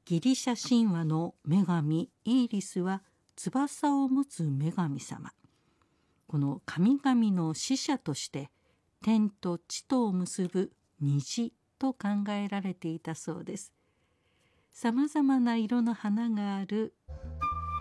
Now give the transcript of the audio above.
ギリシャ神話の女神イーリスは翼を持つ女神様。この神々の使者として天と地とを結ぶ虹と考えられていたそうです。さまざまな色の花がある